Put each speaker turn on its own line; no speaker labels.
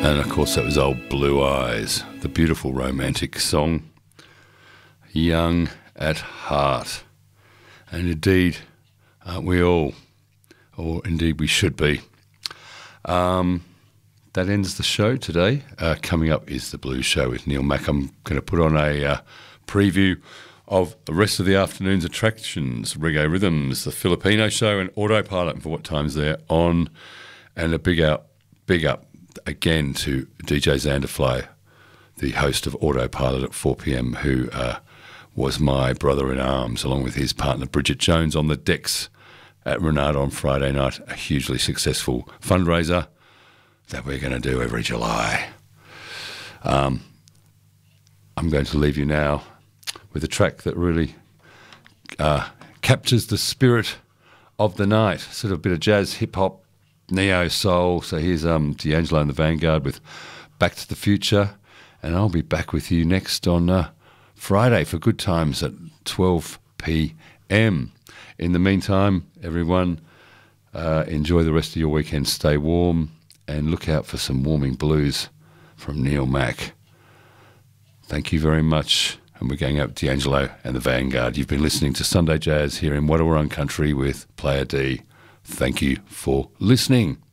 And of course that was old Blue Eyes, the beautiful romantic song, Young at Heart. And indeed, aren't we all? Or indeed we should be. That ends the show today. Coming up is the Blues Show with Neil Mack. I'm going to put on a preview of the rest of the afternoon's attractions, Reggae Rhythms, the Filipino Show and Autopilot, and for what times they're on. And a big up again to DJ Xanderfly, the host of Autopilot at 4 p.m, who was my brother-in-arms, along with his partner Bridget Jones, on the decks at Renard on Friday night, a hugely successful fundraiser that we're going to do every July. I'm going to leave you now with a track that really captures the spirit of the night, sort of a bit of jazz, hip-hop, neo-soul. So here's D'Angelo and the Vanguard with Back to the Future, and I'll be back with you next on Friday for Good Times at 12 p.m. In the meantime, everyone, enjoy the rest of your weekend, stay warm, and look out for some warming blues from Neil Mack. Thank you very much, and we're going up D'Angelo and the Vanguard. You've been listening to Sunday Jazz here in Wadawurrung Country with Player D. Thank you for listening.